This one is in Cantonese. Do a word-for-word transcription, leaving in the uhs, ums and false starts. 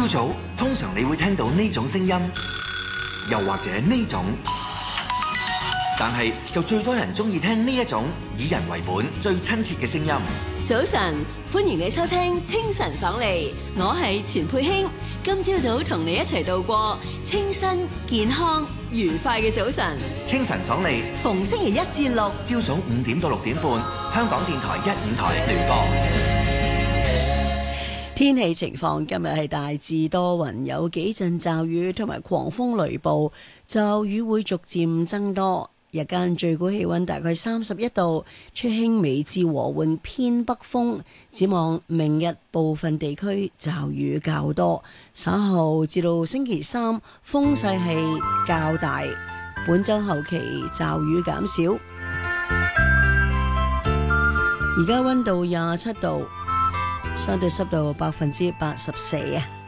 朝早通常你會聽到呢種聲音，又或者呢種，但係就最多人中意聽呢一種以人為本、最親切嘅聲音。 早晨，歡迎你收聽清晨爽利，我係錢佩卿。今朝早同你一齊度過清新、健康、愉快嘅早晨。 清晨爽利， 逢星期一至六朝早五點到六點半，香港電台一五台聯播。 天氣情況今日係大致多雲，有幾陣驟雨同埋狂風雷暴，驟雨會逐漸增多。日間最高氣溫大概三十一度，吹輕微至和緩偏北風。展望明日部分地區驟雨較多，稍後至到星期三風勢係較大。本週後期驟雨減少。而家溫度廿七度，相對濕度百分之八十四啊。